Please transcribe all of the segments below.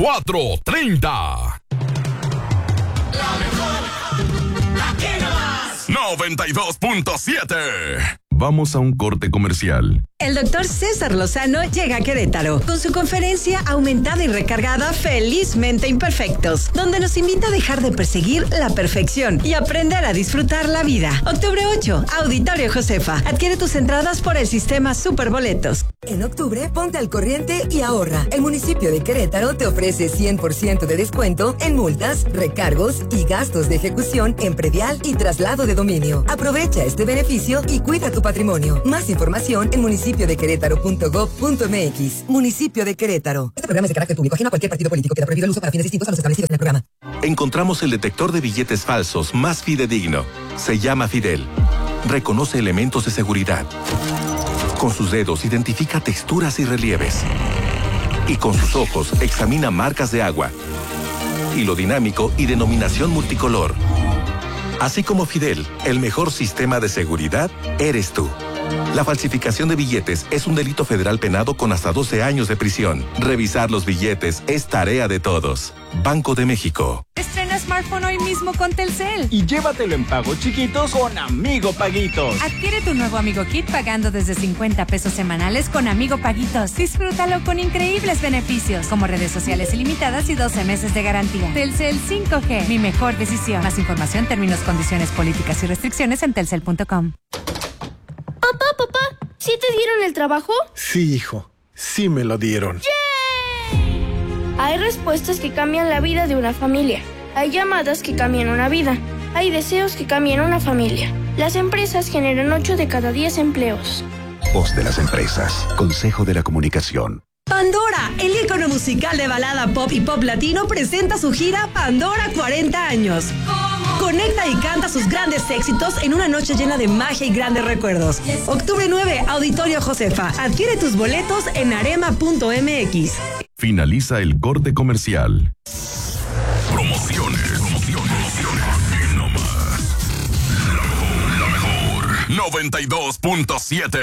4:30. La mejor, aquí nomás. 92.7. Vamos a un corte comercial. El doctor César Lozano llega a Querétaro con su conferencia aumentada y recargada Felizmente Imperfectos, donde nos invita a dejar de perseguir la perfección y aprender a disfrutar la vida. Octubre 8, Auditorio Josefa. Adquiere tus entradas por el sistema Superboletos. En octubre, ponte al corriente y ahorra. El municipio de Querétaro te ofrece 100% de descuento en multas, recargos y gastos de ejecución en predial y traslado de dominio. Aprovecha este beneficio y cuida tu patrimonio. Más información en municipiodequerétaro.gov.mx. Municipio de Querétaro. Este programa es de carácter público, ajeno a cualquier partido político. Queda prohibido el uso para fines distintos a los establecidos en el programa. Encontramos el detector de billetes falsos más fidedigno. Se llama Fidel. Reconoce elementos de seguridad. Con sus dedos identifica texturas y relieves. Y con sus ojos examina marcas de agua. Hilo dinámico y denominación multicolor. Así como Fidel, el mejor sistema de seguridad eres tú. La falsificación de billetes es un delito federal penado con hasta 12 años de prisión. Revisar los billetes es tarea de todos. Banco de México. Estrena smartphone hoy mismo con Telcel. Y llévatelo en pagos chiquitos con Amigo Paguitos. Adquiere tu nuevo Amigo Kit pagando desde 50 pesos semanales con Amigo Paguitos. Disfrútalo con increíbles beneficios, como redes sociales ilimitadas y 12 meses de garantía. Telcel 5G, mi mejor decisión. Más información, términos, condiciones, políticas y restricciones en telcel.com. Papá, ¿sí te dieron el trabajo? Sí, hijo, sí me lo dieron. ¡Yay! Hay respuestas que cambian la vida de una familia. Hay llamadas que cambian una vida. Hay deseos que cambian una familia. Las empresas generan 8 de cada 10 empleos. Voz de las empresas. Consejo de la Comunicación. Pandora, el ícono musical de balada pop y pop latino, presenta su gira Pandora 40 años. Conecta y canta sus grandes éxitos en una noche llena de magia y grandes recuerdos. Octubre 9, Auditorio Josefa. Adquiere tus boletos en arema.mx. Finaliza el corte comercial. Promociones. Aquí nomás. La mejor. 92.7.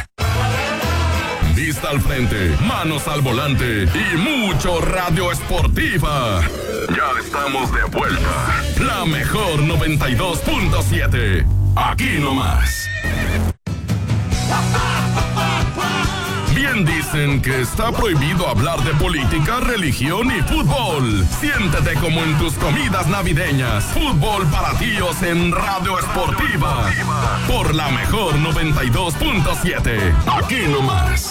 Vista al frente, manos al volante y mucho Radio Esportiva. Ya estamos de vuelta. La mejor 92.7. Aquí nomás. Bien dicen que está prohibido hablar de política, religión y fútbol. Siéntete como en tus comidas navideñas. Fútbol para tíos en Radio Esportiva. Por la mejor 92.7. Aquí nomás.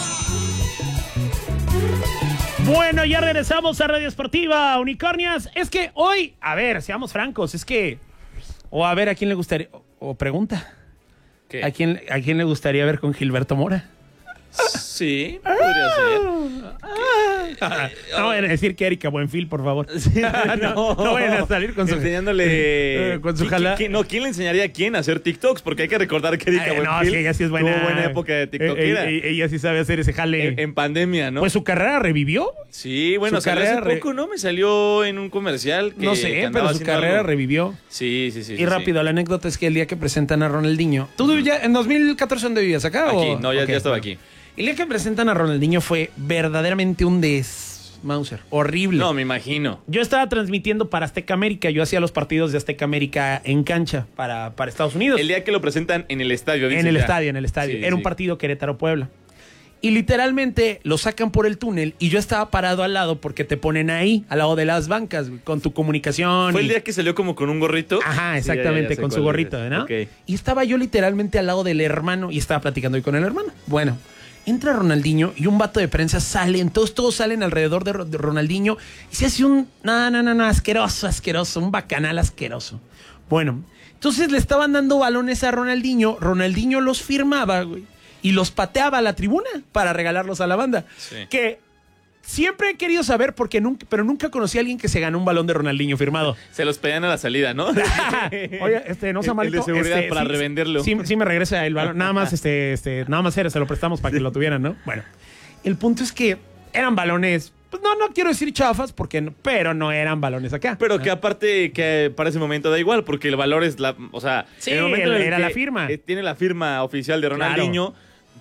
Bueno, ya regresamos a Radio Esportiva, Unicornias. Es que hoy, a ver, seamos francos, es que... O a ver, ¿a quién le gustaría...? O pregunta. ¿Qué? ¿A quién le gustaría ver con Gilberto Mora? Sí, podría ser. No vayan a decir que Erika Buenfil, por favor. No vayan a salir con su... Enseñándole... con su jala... ¿Quién le enseñaría a quién a hacer TikToks? Porque hay que recordar que Erika Buenfil... No, sí, ella sí es buena. Tuvo buena época de TikTokera. Ella sí sabe hacer ese jale. En pandemia, ¿no? Pues su carrera revivió. Sí, bueno, salió hace poco, ¿no? Me salió en un comercial que... No sé, pero su carrera revivió. Sí. Y rápido, la anécdota es que el día que presentan a Ronaldinho... ¿Tú ya en 2014 dónde vivías? ¿Acá aquí, o...? no, ya estaba aquí. El día que presentan a Ronaldinho fue verdaderamente un Mauser, horrible. No, me imagino. Yo estaba transmitiendo para Azteca América. Yo hacía los partidos de Azteca América en cancha para Estados Unidos. El día que lo presentan en el estadio. En el estadio. Sí, era un partido Querétaro-Puebla. Y literalmente lo sacan por el túnel y yo estaba parado al lado porque te ponen ahí, al lado de las bancas, con tu comunicación. ¿Fue el día que salió como con un gorrito? Ajá, exactamente, sí, con su gorrito, ¿no? Okay. Y estaba yo literalmente al lado del hermano y estaba platicando ahí con el hermano. Bueno, entra Ronaldinho y un vato de prensa sale, entonces todos salen alrededor de Ronaldinho y se hace un asqueroso, un bacanal asqueroso. Bueno, entonces le estaban dando balones a Ronaldinho los firmaba, güey, y los pateaba a la tribuna para regalarlos a la banda. Sí. Que siempre he querido saber pero nunca conocí a alguien que se ganó un balón de Ronaldinho firmado. Se los pedían a la salida, ¿no? Oye, no sea malito. El de seguridad para revenderlo. Sí me regresa el balón. Nada más, nada más se lo prestamos para que lo tuvieran, ¿no? Bueno, el punto es que eran balones, pues no quiero decir chafas, pero no eran balones acá. Pero ¿no? que aparte que para ese momento da igual, porque el valor es la, o sea, sí, en el momento era la firma. Tiene la firma oficial de Ronaldinho. Claro.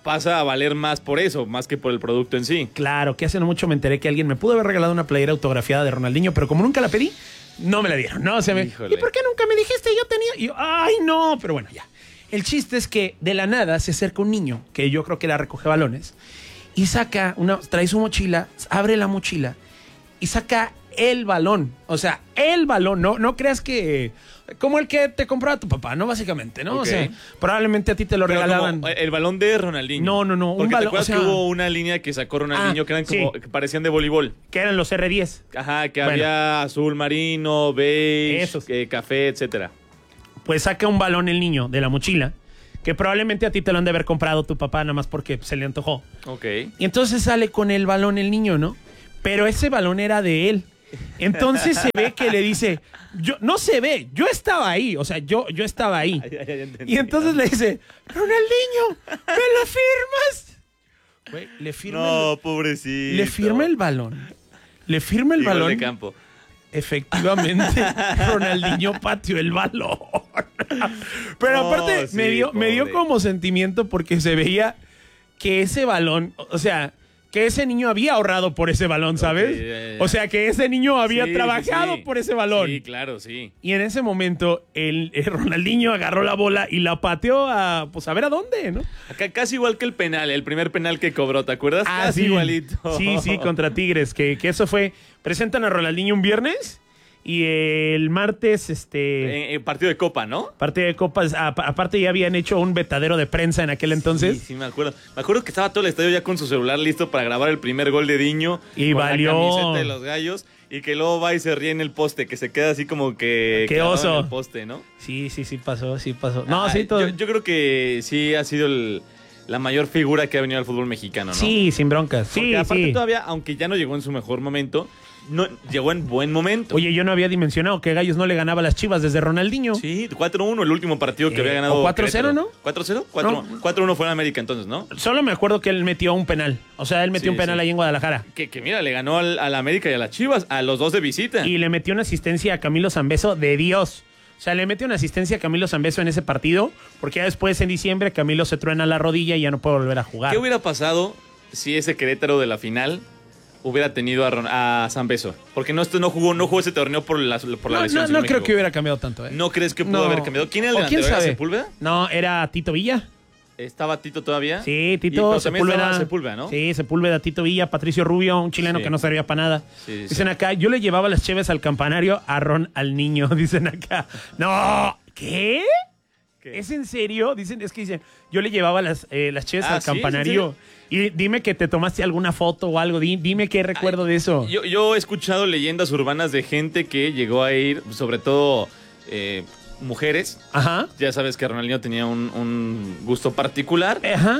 pasa a valer más por eso, más que por el producto en sí. Claro, que hace no mucho me enteré que alguien me pudo haber regalado una playera autografiada de Ronaldinho, pero como nunca la pedí, no me la dieron. No, ¿y por qué nunca me dijiste? Yo tenía... Y yo, ay, no, pero bueno, ya. El chiste es que de la nada se acerca un niño, que yo creo que la recoge balones, y trae su mochila, abre la mochila y saca el balón. O sea, el balón. No creas que... Como el que te compraba tu papá, ¿no? Básicamente, ¿no? Okay. O sea, probablemente a ti te lo regalaban. El balón de Ronaldinho. No. Porque te acuerdas que hubo una línea que sacó Ronaldinho que eran como... que parecían de voleibol. Que eran los R10. Ajá, que había azul marino, beige, café, etcétera. Pues saca un balón el niño de la mochila, que probablemente a ti te lo han de haber comprado tu papá nada más porque se le antojó. Ok. Y entonces sale con el balón el niño, ¿no? Pero ese balón era de él. Entonces se ve que le dice, no se ve, yo estaba ahí, o sea, yo estaba ahí. Y entonces le dice, Ronaldinho, ¿me lo firmas? Güey, le firma pobrecito. Le firma el balón. Le firma el balón. De campo. Efectivamente, Ronaldinho pateó el balón. Pero aparte me dio como sentimiento porque se veía que ese balón, o sea, que ese niño había ahorrado por ese balón, ¿sabes? Okay, O sea, que ese niño había trabajado por ese balón. Sí, claro, sí. Y en ese momento, el Ronaldinho agarró la bola y la pateó a ver a dónde, ¿no? Acá casi igual que el penal, el primer penal que cobró, ¿te acuerdas? Casi igualito. Sí, contra Tigres, que eso fue... Presentan a Ronaldinho un viernes... Y el martes, partido de Copa, ¿no? Partido de Copa. Aparte ya habían hecho un vetadero de prensa en aquel entonces. Sí, me acuerdo. Me acuerdo que estaba todo el estadio ya con su celular listo para grabar el primer gol de Diño. Y con valió. La camiseta de los Gallos. Y que luego va y se ríe en el poste, que se queda así como que... ¡Qué oso! En el poste, ¿no? Sí pasó. No, sí, todo. Yo creo que sí ha sido la mayor figura que ha venido al fútbol mexicano, ¿no? Sí, sin broncas. Porque aparte todavía, aunque ya no llegó en su mejor momento... No, llegó en buen momento. Oye, yo no había dimensionado que Gallos no le ganaba a las Chivas desde Ronaldinho. Sí, 4-1 el último partido que había ganado. ¿O 4-0, no? 4-0, 4-1 fue en América entonces, ¿no? Solo me acuerdo que él metió un penal. O sea, él metió un penal ahí en Guadalajara. Que mira, le ganó al América y a las Chivas, a los dos de visita. Y le metió una asistencia a Camilo Zambeso de Dios. O sea, le metió una asistencia a Camilo Zambeso en ese partido, porque ya después en diciembre Camilo se truena la rodilla y ya no puede volver a jugar. ¿Qué hubiera pasado si ese Querétaro de la final hubiera tenido a Zambeso? Porque no jugó ese torneo por la lesión. No creo que hubiera cambiado tanto. ¿No crees que pudo haber cambiado? ¿Quién era el delantero? ¿Era Sepúlveda? No, era Tito Villa. ¿Estaba Tito todavía? Sí, Tito Sepúlveda, ¿no? Sí, Sepúlveda, Tito Villa, Patricio Rubio, un chileno que no servía para nada. Dicen acá, yo le llevaba las cheves al campanario, al niño, dicen acá. No, ¿qué? ¿Es en serio? Dicen, yo le llevaba las cheves al campanario. Y dime que te tomaste alguna foto o algo. Dime qué recuerdo de eso. Yo he escuchado leyendas urbanas de gente que llegó a ir, sobre todo mujeres. Ajá. Ya sabes que Ronaldinho tenía un gusto particular. Ajá.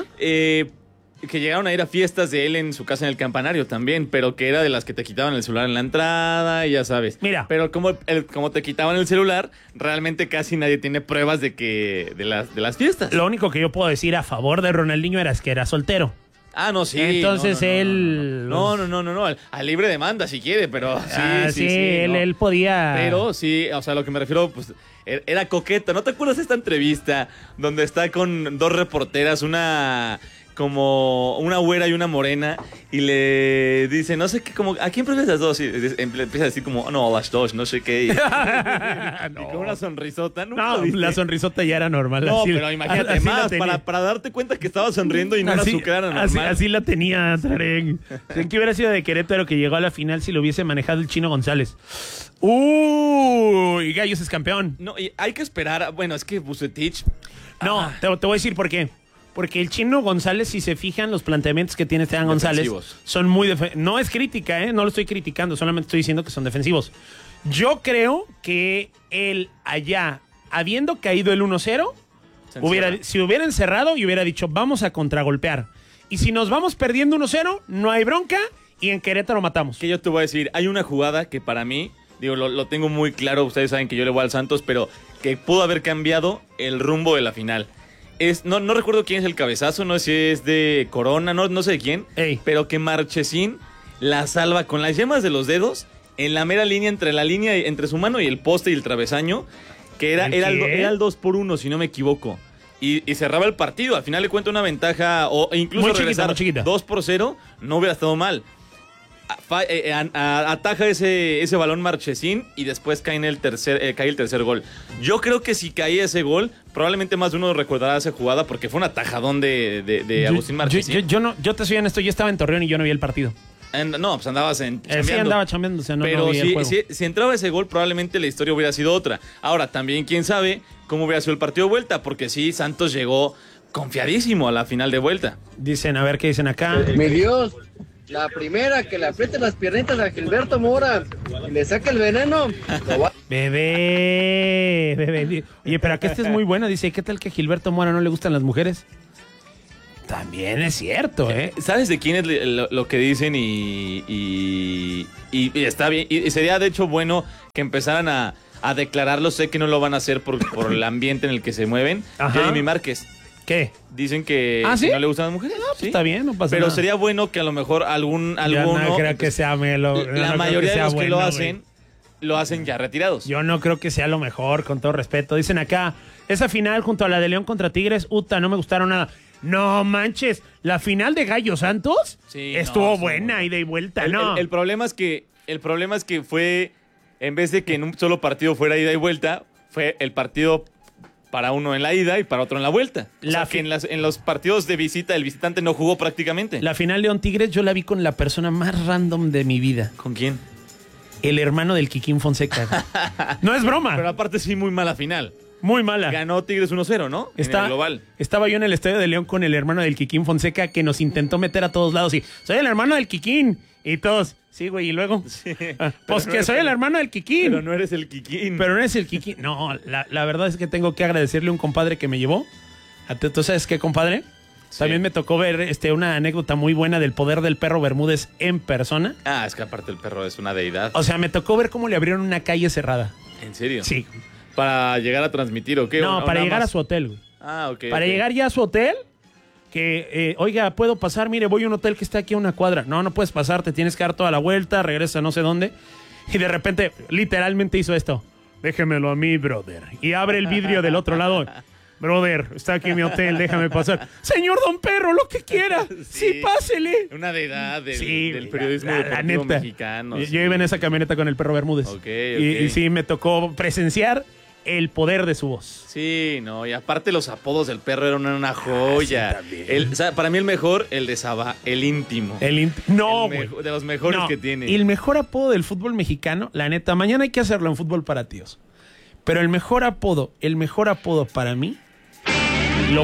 Que llegaron a ir a fiestas de él en su casa en el campanario también, pero que era de las que te quitaban el celular en la entrada, y ya sabes. Mira. Pero como te quitaban el celular, realmente casi nadie tiene pruebas de las fiestas. Lo único que yo puedo decir a favor de Ronaldinho era que era soltero. Ah, no, sí. Entonces él... No. A libre demanda si quiere, pero sí. Él podía... Pero sí, o sea, lo que me refiero, pues, era coqueto. ¿No te acuerdas de esta entrevista donde está con dos reporteras, como una güera y una morena, y le dice, no sé qué, como, ¿a quién prefieres las dos? Y empieza a decir como, no, las dos, no sé qué. Y con una sonrisota. No, la sonrisota ya era normal. No, pero imagínate más, para darte cuenta que estaba sonriendo y no era su cara normal. Así la tenía Tarek. ¿Qué hubiera sido de Querétaro que llegó a la final si lo hubiese manejado el Chino González? Y Gallos es campeón. No, y hay que esperar. Bueno, es que Vucetich... No, te voy a decir por qué. Porque el Chino González, si se fijan, los planteamientos que tiene Esteban González son muy no es crítica, no lo estoy criticando, solamente estoy diciendo que son defensivos. Yo creo que él allá, habiendo caído el 1-0, si hubiera encerrado y hubiera dicho, vamos a contragolpear. Y si nos vamos perdiendo 1-0, no hay bronca y en Querétaro matamos. Que yo te voy a decir, hay una jugada que para mí, lo tengo muy claro, ustedes saben que yo le voy al Santos, pero que pudo haber cambiado el rumbo de la final. No recuerdo quién es el cabezazo, no sé si es de Corona, no sé de quién, pero que Marchesín la salva con las yemas de los dedos en la mera línea entre su mano y el poste y el travesaño, que era el 2-1, si no me equivoco. y cerraba el partido. Al final le cuenta una ventaja o incluso regresar 2-0, no hubiera estado mal. Ataja ese balón Marchesín y después cae el tercer gol. Yo creo que si caía ese gol, probablemente más de uno recordará esa jugada porque fue un atajadón de Agustín Marchesín. Yo te soy honesto, yo estaba en Torreón y yo no vi el partido. No, pues andabas chambeando. Sí, andaba chambeando, o sea, pero no vi el juego. Si entraba ese gol, probablemente la historia hubiera sido otra. Ahora, también quién sabe cómo hubiera sido el partido de vuelta, porque sí, Santos llegó confiadísimo a la final de vuelta. Dicen, a ver qué dicen acá. Mi Dios, la primera que le apriete las piernitas a Gilberto Mora y le saque el veneno. Bebé. Oye, pero acá esta es muy buena. Dice, ¿qué tal que a Gilberto Mora no le gustan las mujeres? También es cierto, ¿eh? ¿Sabes de quién es lo que dicen? Y está bien. Y sería, de hecho, bueno que empezaran a declararlo. Sé que no lo van a hacer por el ambiente en el que se mueven. Jeremy Márquez. ¿Qué? Dicen que ¿sí? no le gustan las mujeres. No, pues ¿sí? Está bien, no pasa Pero nada. sería bueno que a lo mejor alguno... No creo que sea la mayoría de los que lo hacen, lo hacen ya retirados. Yo no creo que sea lo mejor, con todo respeto. Dicen acá, esa final junto a la de León contra Tigres, no me gustaron nada. No manches, la final de Gallo Santos estuvo buena, ida y vuelta, El problema es que fue, en vez de que en un solo partido fuera ida y vuelta, fue el partido para uno en la ida y para otro en la vuelta. Que en los partidos de visita el visitante no jugó prácticamente. La final León Tigres yo la vi con la persona más random de mi vida. ¿Con quién? El hermano del Kikín Fonseca. No es broma. Pero aparte sí, muy mala final. Muy mala. Ganó Tigres 1-0, ¿no? En el global. Estaba yo en el Estadio de León con el hermano del Kikín Fonseca que nos intentó meter a todos lados y soy el hermano del Kikín. Y todos, sí, güey, y luego. Sí, pues que soy el hermano del Kikín. Pero no eres el Kikín. No, la verdad es que tengo que agradecerle a un compadre que me llevó. ¿Tú sabes qué, compadre? Sí. También me tocó ver una anécdota muy buena del poder del perro Bermúdez en persona. Es que aparte el perro es una deidad. O sea, me tocó ver cómo le abrieron una calle cerrada. ¿En serio? Sí. ¿Para llegar a transmitir o qué? No, para llegar a su hotel, güey. Ok. Para llegar ya a su hotel, que, oiga, ¿puedo pasar? Mire, voy a un hotel que está aquí a una cuadra. No puedes pasar, te tienes que dar toda la vuelta, regresa no sé dónde. Y de repente, literalmente hizo esto. Déjemelo a mí, brother. Y abre el vidrio del otro lado. Brother, está aquí en mi hotel, déjame pasar. Señor Don Perro, lo que quiera. Sí, pásele. Una deidad del periodismo deportivo mexicano. Yo iba en esa camioneta con el perro Bermúdez. Y sí, me tocó presenciar el poder de su voz. Sí, y aparte los apodos del perro eran una joya. Para mí el mejor, el de Saba, el íntimo. De los mejores que tiene. Y el mejor apodo del fútbol mexicano, la neta, mañana hay que hacerlo en Fútbol para Tíos. Pero el mejor apodo para mí lo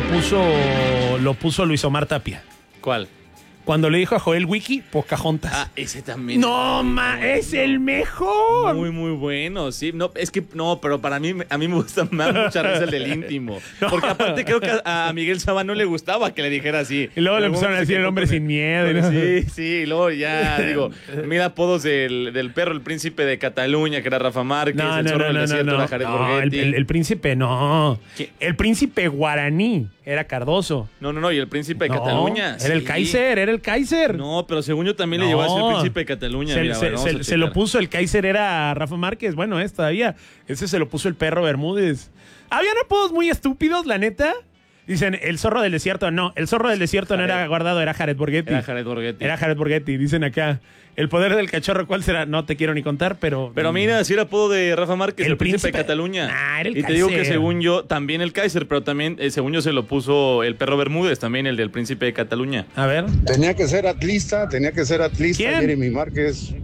puso Luis Omar Tapia. ¿Cuál? Cuando le dijo a Joel Wiki, Pocahontas. Ese también. Es el mejor. Muy, muy bueno, sí. Pero para mí, a mí me gusta más muchas veces el del íntimo. Porque aparte creo que a Miguel Saba no le gustaba que le dijera así. Y luego le empezaron a decir el hombre sin miedo. Sí, y luego ya, mira apodos del perro, el príncipe de Cataluña, que era Rafa Márquez, el zorro del desierto era Jared Borghetti. El príncipe no. ¿Qué? El príncipe guaraní era Cardoso. No, y el príncipe de Cataluña. Era el Kaiser. No, pero según yo también le llevó a ser príncipe de Cataluña. Se lo puso el Kaiser, era Rafa Márquez. Bueno, todavía. Ese se lo puso el perro Bermúdez. Habían apodos muy estúpidos, la neta. Dicen, el zorro del desierto. No, el zorro del desierto no era Guardado, era Jared Borghetti. Era Jared Borghetti. Dicen acá. El poder del cachorro, ¿cuál será? No te quiero ni contar, pero... Pero mira, si era apodo de Rafa Márquez, el príncipe de Cataluña. Era el y te digo que según yo, también el Kaiser, pero también, según yo, se lo puso el perro Bermúdez, también el del príncipe de Cataluña. A ver. Tenía que ser atlista, ¿Quién? Jeremy Márquez.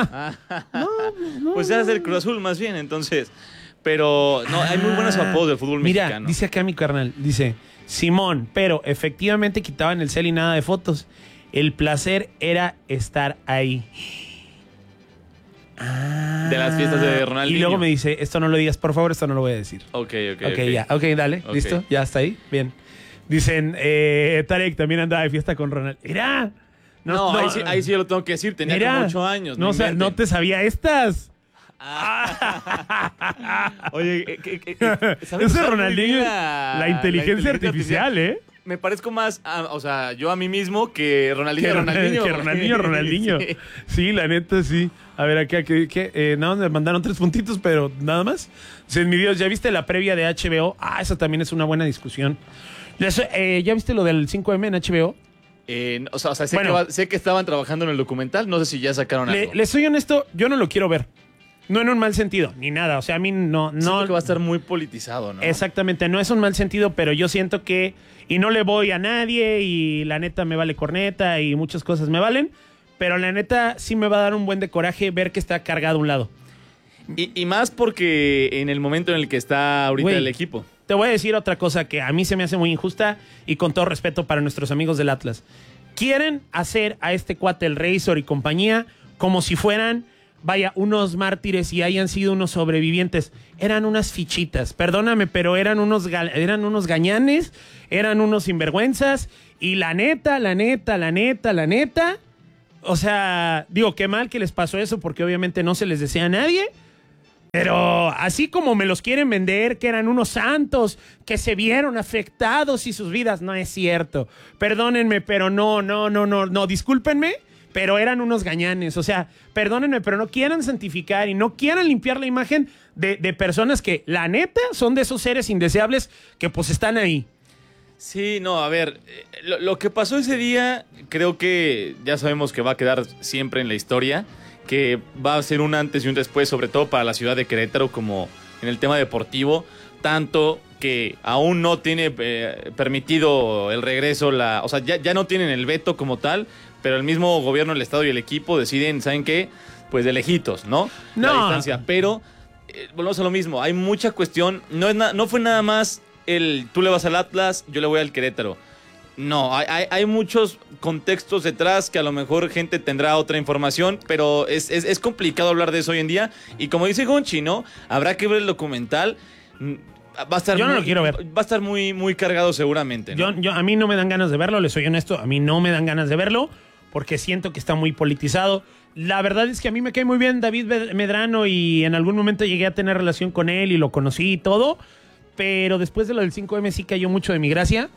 Pues era del Cruz Azul, más bien, entonces... Pero, hay muy buenos apodos del fútbol mexicano. Mira, dice acá mi carnal, dice... Simón, pero efectivamente quitaban el cel y nada de fotos. El placer era estar ahí. De las fiestas de Ronaldinho. Y luego me dice, esto no lo digas, por favor, esto no lo voy a decir. Ok, ya. Ok, dale, listo, ya está ahí, bien. Dicen, Tarek también andaba de fiesta con Ronald. Mira. Ahí sí lo tengo que decir, tenía como 8 años. No te sabía estas. Oye, ese Ronaldinho, la inteligencia artificial, me parezco más, yo a mí mismo que Ronaldinho. Sí, la neta, sí. A ver, acá, nada más me mandaron 3 puntitos, pero nada más. Mi Dios, ¿ya viste la previa de HBO? Esa también es una buena discusión. ¿Ya viste lo del 5M en HBO? Sé que estaban trabajando en el documental, no sé si ya sacaron algo. Les soy honesto, yo no lo quiero ver. No en un mal sentido, ni nada. O sea, a mí no. Siento que va a estar muy politizado, ¿no? Exactamente, no es un mal sentido, pero yo siento que. Y no le voy a nadie, y la neta me vale corneta, y muchas cosas me valen. Pero la neta sí me va a dar un buen de coraje ver que está cargado a un lado. Y más porque en el momento en el que está ahorita el equipo. Te voy a decir otra cosa que a mí se me hace muy injusta, y con todo respeto para nuestros amigos del Atlas. Quieren hacer a este cuate, el Razor y compañía, como si fueran, unos mártires y hayan sido unos sobrevivientes. Eran unas fichitas, perdóname, pero eran unos gañanes, eran unos sinvergüenzas, y la neta, o sea, digo, qué mal que les pasó eso, porque obviamente no se les desea a nadie. Pero así como me los quieren vender, que eran unos santos, que se vieron afectados y sus vidas, no es cierto. Perdónenme, pero no, discúlpenme, pero eran unos gañanes. O sea, perdónenme, pero no quieran santificar y no quieran limpiar la imagen de personas que, la neta, son de esos seres indeseables que pues están ahí. Sí, no, a ver, lo que pasó ese día, creo que ya sabemos que va a quedar siempre en la historia, que va a ser un antes y un después, sobre todo para la ciudad de Querétaro, como en el tema deportivo, tanto que aún no tiene permitido el regreso, ya no tienen el veto como tal, pero el mismo gobierno del estado y el equipo deciden, ¿saben qué? Pues de lejitos, ¿no? La distancia, pero volvemos a lo mismo, hay mucha cuestión, no fue nada más tú le vas al Atlas, yo le voy al Querétaro. No, hay muchos contextos detrás que a lo mejor gente tendrá otra información, pero es complicado hablar de eso hoy en día. Y como dice Gonchi, ¿no? Habrá que ver el documental. Va a estar yo no lo quiero ver. Va a estar muy, muy cargado seguramente, ¿no? A mí no me dan ganas de verlo, les soy honesto. A mí no me dan ganas de verlo porque siento que está muy politizado. La verdad es que a mí me cae muy bien David Medrano y en algún momento llegué a tener relación con él y lo conocí y todo. Pero después de lo del 5M sí cayó mucho de mi gracia.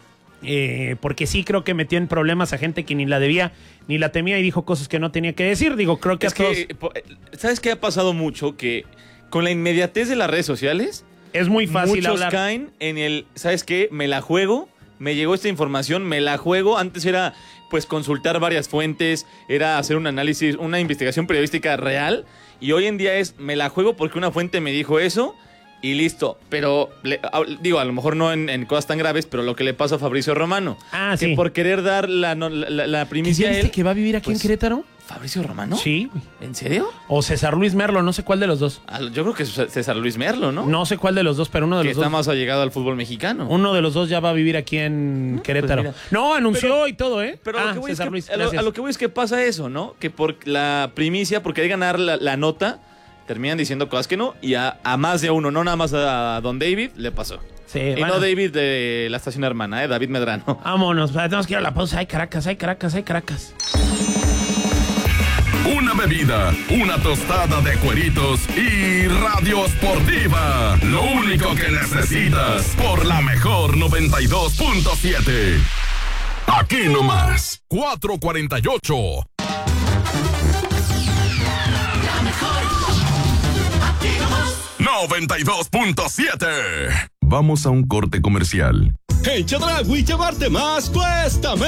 Porque sí creo que metió en problemas a gente que ni la debía ni la temía y dijo cosas que no tenía que decir. Digo, creo que ¿sabes qué ha pasado mucho? Que con la inmediatez de las redes sociales es muy fácil hablar. Muchos caen en el, ¿sabes qué? Me la juego, me llegó esta información, me la juego. Antes era pues consultar varias fuentes, era hacer un análisis, una investigación periodística real, y hoy en día es, me la juego porque una fuente me dijo eso y listo. Pero, a lo mejor no en cosas tan graves, pero lo que le pasó a Fabricio Romano. Que sí. por querer dar la primicia a él... ¿Que va a vivir aquí en Querétaro? ¿Fabricio Romano? Sí. ¿En serio? O César Luis Merlo, no sé cuál de los dos. Yo creo que es César Luis Merlo, ¿no? No sé cuál de los dos, pero uno de los dos. Que está más allegado al fútbol mexicano. Uno de los dos ya va a vivir aquí en Querétaro. Pues no, anunció y todo, ¿eh? Pero a lo que voy es que pasa eso, ¿no? Que por la primicia, porque hay que ganar la nota, terminan diciendo cosas que no, y a más de uno, no nada más a Don David, le pasó. Sí, y no David de la estación hermana, David Medrano. Vámonos, tenemos que ir a la pausa. Hay Caracas. Una bebida, una tostada de cueritos y Radio Sportiva. Lo único que necesitas por la mejor 92.7. Aquí nomás, 448. La mejor. Aquí nomás. 92.7. Vamos a un corte comercial. En Chedraui llevarte más cuesta menos.